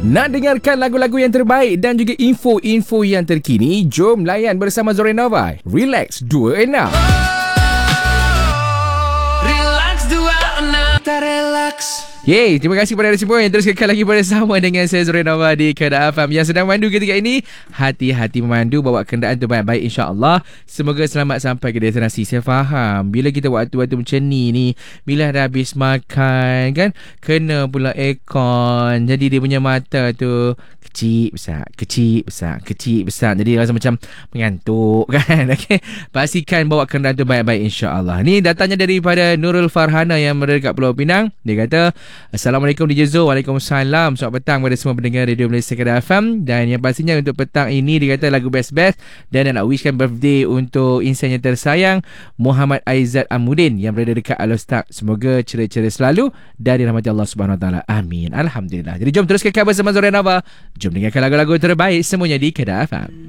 Nak dengarkan lagu-lagu yang terbaik dan juga info-info yang terkini? Jom layan bersama Zorenova. Relax 26. Relax 26. Kita relax. Yeay, terima kasih kepada anda semua yang terus kekal lagi bersama dengan saya Zorenova di Kedah FM. Yang sedang memandu ketika ini, hati-hati memandu, bawa kenderaan tu baik-baik insya-Allah. Semoga selamat sampai ke destinasi. Saya faham bila kita waktu-waktu macam ni, bila dah habis makan kan, kena pula aircon. Jadi dia punya mata tu kecil besar, kecil besar, kecil besar. Jadi rasa macam mengantuk kan. Okey, pastikan bawa kenderaan tu baik-baik insya-Allah. Ni datanya daripada Nurul Farhana yang berada dekat Pulau Pinang. Dia kata, Assalamualaikum DJ Zo. Waalaikumsalam. Selamat petang kepada semua pendengar Radio Malaysia Kedah FM. Dan yang pastinya untuk petang ini dia kata lagu best-best. Dan nak wishkan birthday untuk insan yang tersayang Muhammad Aizat Amudin yang berada dekat Alostak. Semoga ceria-ceria selalu dan dirahmati Allah Subhanahu Wa Taala. Amin. Alhamdulillah. Jadi jom teruskan bersama Zorenova. Jom dengarkan lagu-lagu terbaik semuanya di Kedah FM.